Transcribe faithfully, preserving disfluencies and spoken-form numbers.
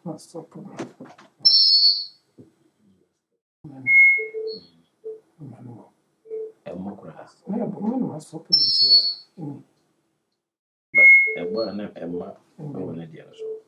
stop. A mokra. No, but one was stopping this here. But a boy and a ma, I want to do so.